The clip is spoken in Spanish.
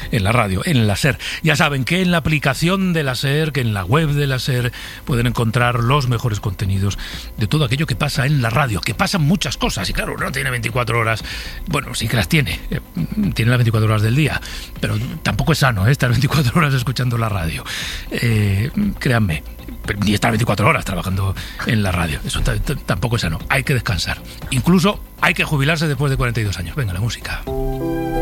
en la radio, en la SER. Ya saben que en la aplicación de la SER, que en la web de la SER pueden encontrar los mejores contenidos de todo aquello que pasa en la radio, que pasan muchas cosas, y claro, no tiene 24 horas, bueno, sí que las tiene las 24 horas del día, pero tampoco es sano estar 24 horas escuchando la radio, créanme, ni estar 24 horas trabajando en la radio, eso tampoco es sano, hay que descansar, incluso hay que jubilarse después de 42 años. Venga, la música.